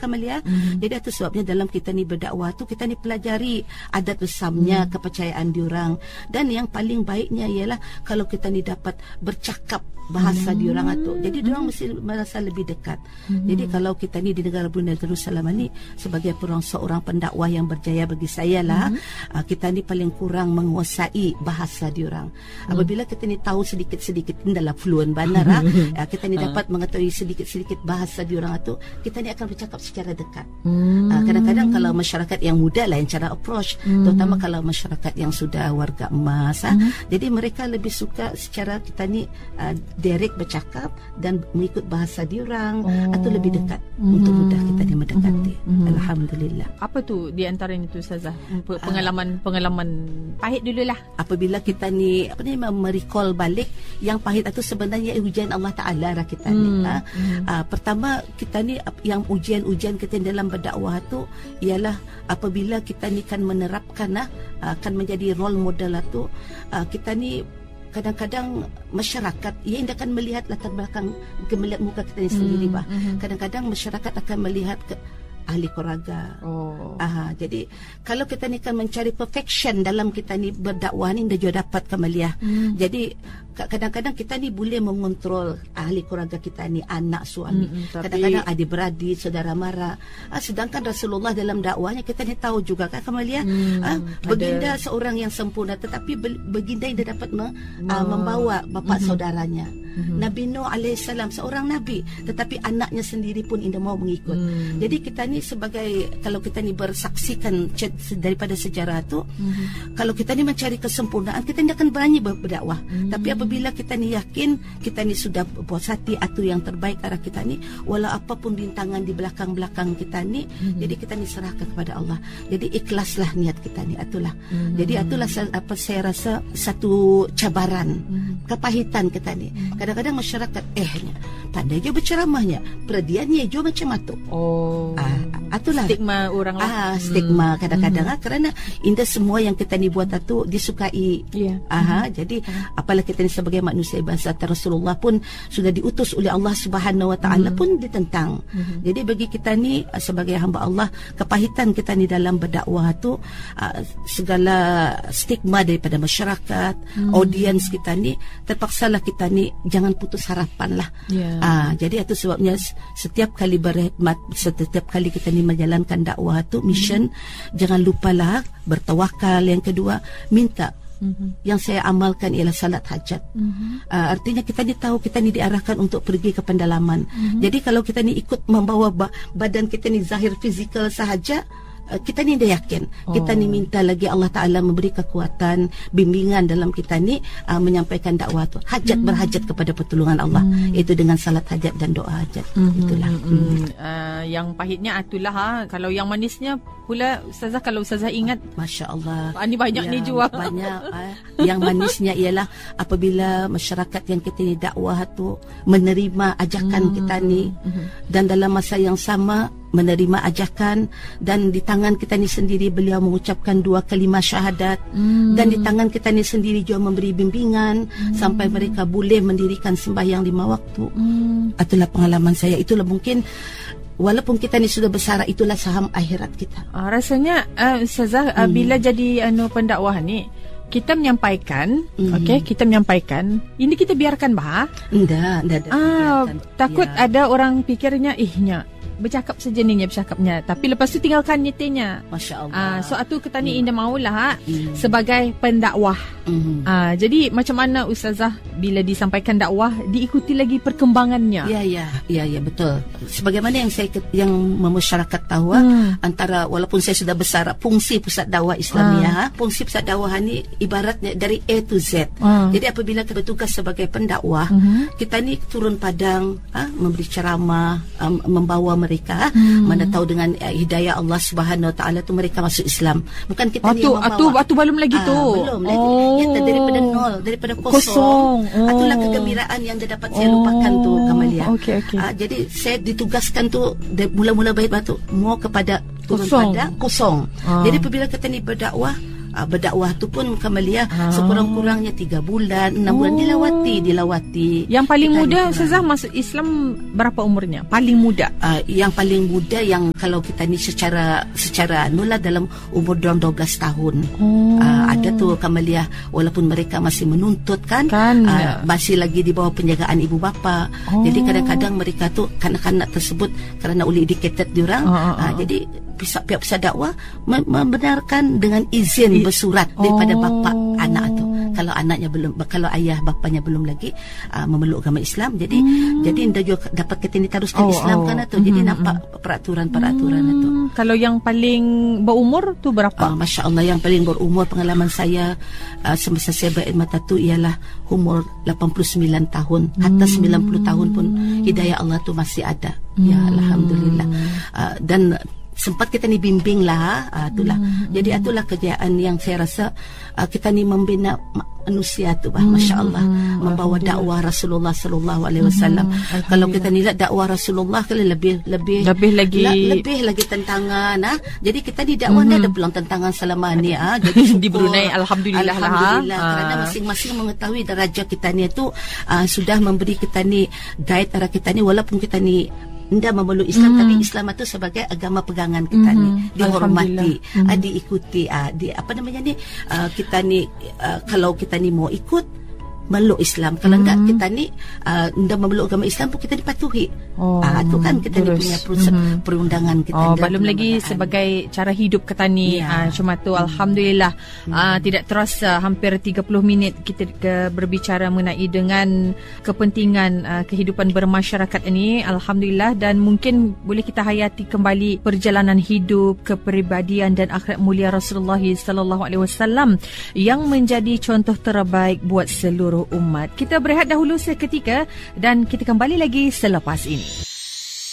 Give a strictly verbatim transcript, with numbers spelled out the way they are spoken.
Kamalia. Mm-hmm. Jadi itu sebabnya dalam kita ni berdakwah tu kita ni pelajari adat besamnya, mm-hmm. kepercayaan diorang. Dan yang paling baiknya ialah kalau kita ni dapat bercakap bahasa hmm. diorang tu. Jadi diorang mesti merasa lebih dekat. Hmm. Jadi kalau kita ni di negara Brunei Darussalam ni sebagai peluang seorang pendakwah yang berjaya bagi saya lah, hmm. uh, kita ni paling kurang menguasai bahasa diorang. Hmm. Apabila kita ni tahu sedikit-sedikit dalam fluent benar ah, uh, kita ni dapat mengetahui sedikit-sedikit bahasa diorang tu, kita ni akan bercakap secara dekat. Hmm. Uh, kadang-kadang kalau masyarakat yang muda lah yang cara approach, hmm. terutama kalau masyarakat yang sudah warga emas, hmm. ah, jadi mereka lebih suka secara kita ni uh, direct bercakap dan mengikut bahasa diorang, oh. atau lebih dekat, mm-hmm. untuk mudah kita dia mendekati. Mm-hmm. Alhamdulillah. Apa tu di antaranya tu Ustazah? Pengalaman-pengalaman pahit dululah. Apabila kita ni apa ni merecall balik yang pahit itu sebenarnya ujian Allah Taala lah kita mm. ni. Ha? Mm. Uh, pertama kita ni yang ujian-ujian kita dalam berdakwah tu ialah apabila kita ni kan menerapkan lah, uh, akan menjadi role model lah tu, uh, kita ni kadang-kadang masyarakat ia akan melihat latar belakang, melihat muka kita sendiri, bah. Mm-hmm. Kadang-kadang masyarakat akan melihat ke ahli keluarga. Oh. Aha, jadi kalau kita ni kan mencari perfection dalam kita ni berdakwah ni dah juga dapat Kamalia. Mm. Jadi kadang-kadang kita ni boleh mengontrol ahli keluarga kita ni, anak, suami. Mm-hmm, tapi... kadang-kadang adik-beradik, saudara mara. Ah, sedangkan Rasulullah dalam dakwahnya kita ni tahu juga kan Kamalia, mm, ah, baginda ada... seorang yang sempurna, tetapi baginda yang dapat me, oh. uh, membawa bapa mm-hmm. saudaranya. Mm-hmm. Nabi Nuh alaihissalam seorang nabi, tetapi anaknya sendiri pun tidak mau mengikut. Mm. Jadi kita ni sebagai, kalau kita ni bersaksikan daripada sejarah tu, mm-hmm. kalau kita ni mencari kesempurnaan, kita tidak akan berani berdakwah. Mm. Tapi apabila kita ni yakin kita ni sudah puas hati atau yang terbaik arah kita ni, walau apapun rintangan di belakang-belakang kita ni, mm-hmm. jadi kita ni serahkan kepada Allah. Jadi ikhlaslah niat kita ni, itulah. Mm-hmm. Jadi itulah apa saya rasa satu cabaran, mm-hmm. kepahitan kita ni. Mm-hmm. Kadang-kadang masyarakat ehnya pandai je berceramahnya, perdiannya je macam tu. Oh. Ah, itulah stigma orang lah. Ah, stigma hmm. kadang-kadang hmm. ah, kerana indah semua yang kita ni buat itu disukai. Yeah. Aha, hmm. jadi hmm. apalah kita ni sebagai manusia bangsa Rasulullah pun sudah diutus oleh Allah Subhanahu Wa Taala hmm. pun ditentang. Hmm. Jadi bagi kita ni sebagai hamba Allah, kepahitan kita ni dalam berdakwah tu, uh, segala stigma daripada masyarakat, hmm. audiens kita ni, terpaksalah kita ni jangan putus harapan lah. Yeah. Ah, jadi itu sebabnya setiap kali berkhidmat, setiap kali kita ni menjalankan dakwah tu, mission, mm-hmm. jangan lupalah bertawakal. Yang kedua, minta. Mm-hmm. Yang saya amalkan ialah salat hajat. Mm-hmm. Uh, artinya kita ni tahu kita ni diarahkan untuk pergi ke pendalaman. Mm-hmm. Jadi kalau kita ni ikut membawa ba- badan kita ni zahir fizikal sahaja, kita ni dah yakin, oh. kita ni minta lagi Allah Ta'ala memberi kekuatan, bimbingan dalam kita ni uh, menyampaikan dakwah tu, hajat hmm. berhajat kepada pertolongan Allah, hmm. itu dengan salat hajat dan doa hajat. hmm. Itulah. hmm. Hmm. Uh, yang pahitnya itulah ha. Kalau yang manisnya pula Ustazah, kalau Ustazah ingat, Masya Allah, ah, ni banyak ya, ni jual banyak. uh, Yang manisnya ialah apabila masyarakat yang kita ni dakwah tu menerima ajakan hmm. kita ni, hmm. dan dalam masa yang sama menerima ajakan, dan di tangan kita ni sendiri beliau mengucapkan dua kalimah syahadat, hmm. dan di tangan kita ni sendiri juga memberi bimbingan hmm. sampai mereka boleh mendirikan sembahyang lima waktu. hmm. Itulah pengalaman saya. Itulah mungkin walaupun kita ni sudah besar, itulah saham akhirat kita. uh, Rasanya uh, Ustazah, uh, hmm. bila jadi anu pendakwah ni, kita menyampaikan, mm-hmm. okey, kita menyampaikan, ini kita biarkan bah? Enggak, enggak ada. Ah, takut ya. Ada orang pikirnya, ihnya bercakap sejeninya bercakapnya, tapi lepas tu tinggalkan nyetinya. Masya Allah. Ah, so atu kita ni mm. indah maulah mm. sebagai pendakwah. Mm. Ah, jadi macam mana Ustazah bila disampaikan dakwah diikuti lagi perkembangannya? Ya, ya, ya, ya, betul. Sebagaimana yang saya yang masyarakat tahu, mm. antara walaupun saya sudah besar, fungsi pusat dakwah Islamiyah, ah. fungsi pusat dakwah ni ibaratnya dari A to Z. Ah. Jadi apabila kita bertugas sebagai pendakwah, mm-hmm. kita ni turun padang, ah, memberi ceramah, um, membawa mereka, hmm. mana tahu dengan uh, hidayah Allah Subhanahu Wa Taala tu mereka masuk Islam. Bukan kita ni yang membawa. Atu, atu belum lagi tu. Ah, belum lagi. Oh. Ya, daripada nol, daripada kosong. kosong. Oh. Itulah kegembiraan yang dia dapat saya lupakan oh. tu, Kamalia. Okay, okay. Ah, jadi saya ditugaskan tu mula-mula baik batu mau kepada turun kosong. padang kosong. Ah. Jadi apabila kita ni berdakwah, uh, berdakwah tu pun Kamalia ah. sekurang-kurangnya tiga bulan, enam oh. bulan dilawati, dilawati. Yang paling kita muda Ustazah masuk Islam berapa umurnya? Paling muda? Uh, yang paling muda yang kalau kita ni secara secara nula dalam umur dalam dua belas tahun. Oh. Uh, ada tu Kamalia, walaupun mereka masih menuntut kan, kan uh, ya. masih lagi di bawah penjagaan ibu bapa. Oh. Jadi kadang-kadang mereka tu kanak-kanak tersebut kerana oleh educated diorang, oh, oh, oh. Uh, jadi pihak pesat dakwah membenarkan dengan izin bersurat daripada oh. bapa anak tu. Kalau anaknya belum, kalau ayah bapanya belum lagi uh, memeluk agama Islam, jadi hmm. jadi anda juga dapat kita ni teruskan oh, Islam oh. kan tu. Jadi hmm. nampak peraturan-peraturan hmm. tu. Kalau yang paling berumur tu berapa? Uh, Masya Allah, yang paling berumur pengalaman saya uh, semasa saya berilmata tu ialah umur lapan puluh sembilan tahun, hmm. atas sembilan puluh tahun pun hidayah Allah tu masih ada. Hmm. Ya alhamdulillah. Uh, dan sempat kita ni bimbing lah, uh, itulah. Hmm. Jadi itulah kejayaan yang saya rasa uh, kita ni membina manusia tu, bah, hmm. Masya Allah, hmm. membawa dakwah Rasulullah Sallallahu Alaihi Wasallam. Hmm. Kalau kita ni lihat dakwah Rasulullah kali lebih lebih lebih lagi la, lebih lagi tantangan. Ah, jadi kita ni dakwah hmm. ni ada peluang tantangan selama ni. Ah, jadi di Brunei alhamdulillah, alhamdulillah lah. Kerana masing-masing mengetahui darjah kita ni tu uh, sudah memberi kita ni guide arah kita ni, walaupun kita ni tidak memeluk Islam, mm. tapi Islam itu sebagai agama pegangan kita mm. ni, dihormati, mm. uh, diikuti, uh, di apa namanya ni, uh, kita ni uh, kalau kita ni mau ikut meluk Islam, kalau enggak mm. kita ni uh, tidak memeluk agama Islam pun kita dipatuhi. Oh, uh, itu kan kita ni punya perus- mm. perundangan kita. Oh, belum lagi sebagai cara hidup kita ni. Yeah. Uh, cuma tu alhamdulillah mm. uh, tidak terasa hampir tiga puluh minit kita ke, berbicara mengenai dengan kepentingan uh, kehidupan bermasyarakat ini. Alhamdulillah, dan mungkin boleh kita hayati kembali perjalanan hidup, kepribadian dan akhlak mulia Rasulullah sallallahu alaihi wasallam yang menjadi contoh terbaik buat seluruh umat. Kita berehat dahulu seketika dan kita kembali lagi selepas ini.